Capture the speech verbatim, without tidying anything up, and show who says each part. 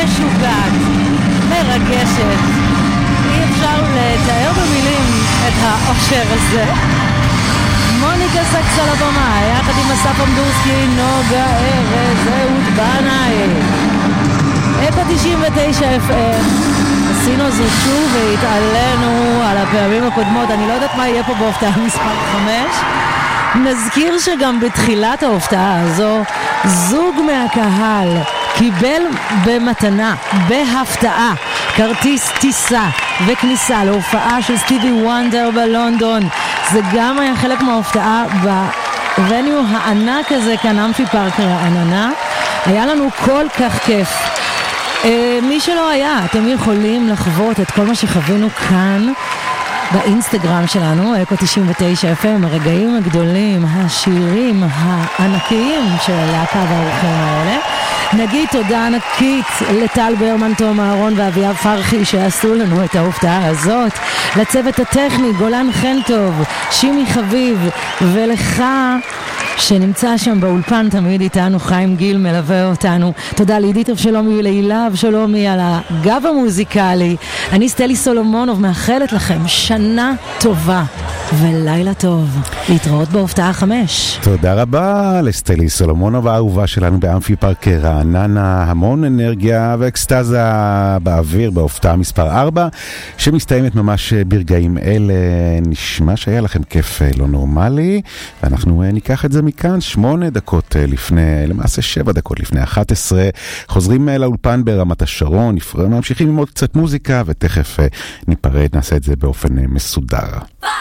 Speaker 1: משוגעת, מרגשת. אי אפשר לתאר במילים את האושר הזה. מוניקה סקס על הבמה, יחד עם אסף אמדורסקי, נוגה ארז, אהוד בנאי. אקו תשעים ותשע אף אם, עשינו זאת שוב והתעלינו על הפעמים הקודמות. אני לא יודעת מה יהיה פה בהופעה מספר חמש. נזכיר שגם בתחילת ההופעה הזו, זוג מהקהל קיבל במתנה, בהפתעה, כרטיס טיסה וכניסה להופעה של סטיבי וונדר בלונדון. זה גם היה חלק מההופעה בווניו הענק הזה כאן, אמפי פארק רעננה. היה לנו כל כך כיף. מי שלא היה, אתם יכולים לחוות את כל מה שחווינו כאן באינסטגרם שלנו, אקו תשעים ותשע אף אם, הרגעים הגדולים, השירים הענקיים של הלהקה והאורחים האלה. נגיד תודה ענקית לטל ברמן, תום אהרון ואביב פרחי שעשו לנו את ההופעה הזאת, לצוות הטכני, גולן חן טוב, שימי חביב, ולך שנמצא שם באולפן תמיד איתנו, חיים גיל מלווה אותנו. תודה לעידית אבשלומי ולהילה אבשלומי על הגב המוזיקלי. אני סטלי סולומונוב, מאחלת לכם שנה טובה ולילה טוב. להתראות בהופעה חמש.
Speaker 2: תודה רבה לסטלי סולומונוב האהובה שלנו באמפי פארק רעננה. המון אנרגיה ואקסטזה באוויר בהופעה מספר ארבע שמסתיימת ממש ברגעים אלה. נשמע שהיה לכם כיף לא נורמלי, ואנחנו ניקח את זה מכאן. שמונה דקות לפני, למעשה שבע דקות לפני אחת עשרה, חוזרים לאולפן ברמת השרון, ממשיכים עם עוד קצת מוזיקה ותכף ניפרד, נעשה את זה באופן מסודר.